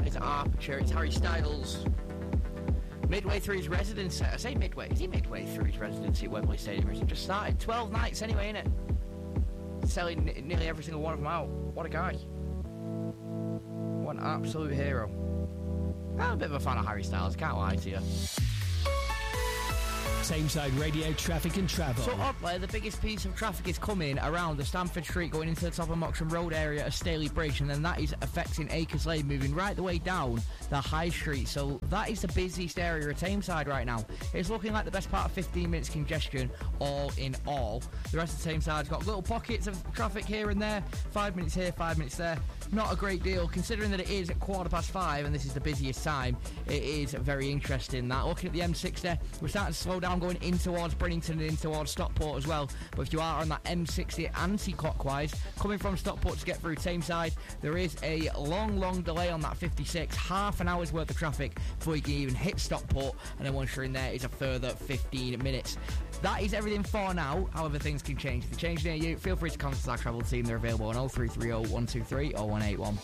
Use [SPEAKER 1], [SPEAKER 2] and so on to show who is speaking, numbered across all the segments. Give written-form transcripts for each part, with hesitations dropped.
[SPEAKER 1] That is at Aperture. It's Harry Styles. Midway through his residency. I say midway. Is he midway through his residency at Wembley Stadium? Or has he just started? 12 nights anyway, innit? Selling nearly every single one of them out. What a guy. What an absolute hero. I'm a bit of a fan of Harry Styles, can't lie to you.
[SPEAKER 2] Tameside Radio traffic and travel.
[SPEAKER 1] So oddly, the biggest piece of traffic is coming around the Stamford Street going into the top of Moxham Road area of Staley Bridge, and then that is affecting Acres Lane, moving right the way down the High Street. So that is the busiest area of Tameside right now. It's looking like the best part of 15 minutes congestion all in all. The rest of Tameside's got little pockets of traffic here and there, 5 minutes here, 5 minutes there. Not a great deal, considering that it is at 5:15 and this is the busiest time. It is very interesting that. Looking at the M60, we're starting to slow down going in towards Brinnington and in towards Stockport as well. But if you are on that M60 anti-clockwise, coming from Stockport to get through Tameside, there is a long delay on that 56, half an hour's worth of traffic before you can even hit Stockport, and then once you're in there, it's a further 15 minutes. That is everything for now. However, things can change. If they change near you, feel free to contact our travel team. They're available on 0330 123 or 181.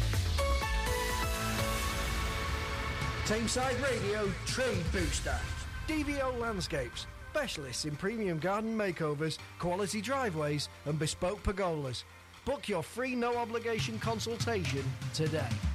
[SPEAKER 3] Tameside Radio Trade Booster. DVO Landscapes, specialists in premium garden makeovers, quality driveways and bespoke pergolas. Book your free no-obligation consultation today.